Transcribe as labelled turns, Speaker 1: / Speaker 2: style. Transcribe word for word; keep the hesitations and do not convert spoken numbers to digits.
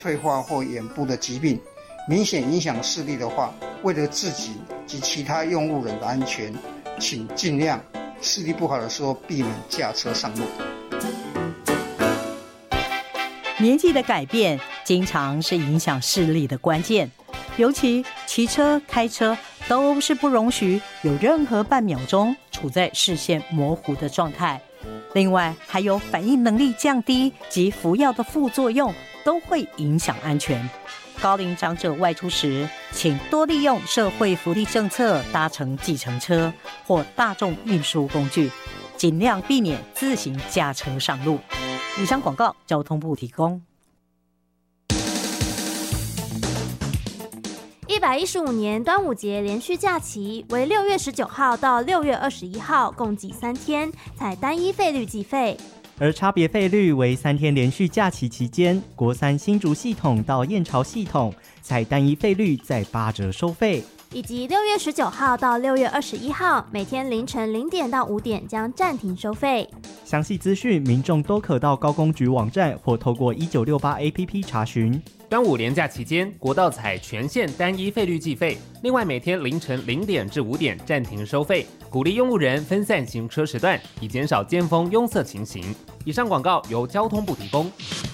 Speaker 1: 退化或眼部的疾病，明显影响视力的话，为了自己及其他用路人的安全，请尽量视力不好的时候避免驾车上路。
Speaker 2: 年纪的改变经常是影响视力的关键，尤其骑车、开车都是不容许有任何半秒钟处在视线模糊的状态。另外，还有反应能力降低及服药的副作用都会影响安全。高龄长者外出时，请多利用社会福利政策搭乘计程车或大众运输工具，尽量避免自行驾车上路。以上广告，交通部提供。
Speaker 3: 一百一十五年端午节连续假期为六月十九号到六月二十一号，共计三天，采单一费率计费。
Speaker 4: 而差别费率为三天连续假期期间，国三新竹系统到燕巢系统，采单一费率在八折收费。
Speaker 3: 以及六月十九号到六月二十一号，每天凌晨零点到五点将暂停收费。
Speaker 4: 详细资讯，民众都可到高公局网站或透过一九六八 A P P 查询。
Speaker 5: 端午连假期间，国道采全线单一费率计费，另外每天凌晨零点至五点暂停收费，鼓励用路人分散行车时段，以减少尖峰拥塞情形。以上广告由交通部提供。